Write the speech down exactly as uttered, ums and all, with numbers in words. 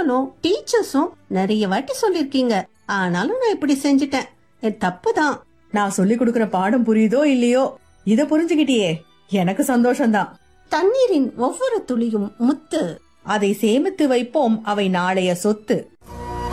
நீங்களும் டீச்சர்ஸும் நிறைய வாட்டி சொல்லிருக்கீங்க. ஆனாலும் நான் இப்படி செஞ்சிட்டேன். என் தப்புதான். நான் சொல்லி கொடுக்கற பாடம் புரியுதோ இல்லையோ, இத புரிஞ்சுக்கிட்டியே, எனக்கு சந்தோஷம்தான். தண்ணீரின் ஒவ்வொரு துளியும் முத்து. அதை சேமித்து வைப்போம், அவை நாளைய சொத்து.